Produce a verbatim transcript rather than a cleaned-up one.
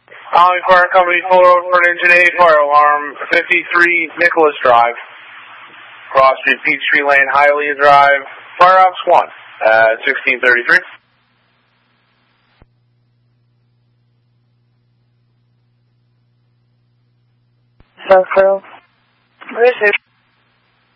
Calling Fire Company, full road for an engine eight, fire alarm, fifty-three Nicholas Drive, Cross Street, Peachtree Lane, Hialeah Drive, fire ops one, at sixteen thirty-three. So, crew. Where is it?